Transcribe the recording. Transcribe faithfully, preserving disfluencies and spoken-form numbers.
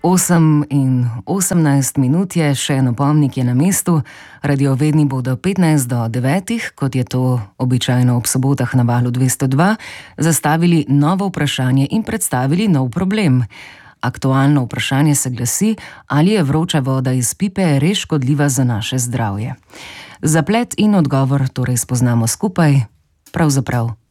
osem in osemnajst minut je, še en opomnik je na mestu. Radiovedni bodo petnajst do devetih, kot je to običajno ob sobotah na valu dvesto dva, zastavili novo vprašanje in predstavili nov problem. Aktualno vprašanje se glasi, ali je vroča voda iz pipe res škodljiva za naše zdravje. Zaplet in odgovor torej spoznamo skupaj, pravzaprav